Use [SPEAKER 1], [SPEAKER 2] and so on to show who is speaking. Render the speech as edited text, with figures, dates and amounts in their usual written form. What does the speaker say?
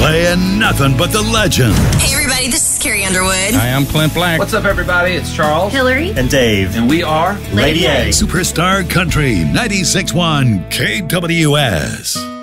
[SPEAKER 1] Playing nothing but the legend.
[SPEAKER 2] Hey, everybody, this is Carrie Underwood.
[SPEAKER 3] Hi, I'm Clint Black.
[SPEAKER 4] What's up, everybody? It's Charles.
[SPEAKER 2] Hillary.
[SPEAKER 5] And Dave.
[SPEAKER 4] And we are
[SPEAKER 5] Lady A.
[SPEAKER 1] Superstar Country 96.1 KWS.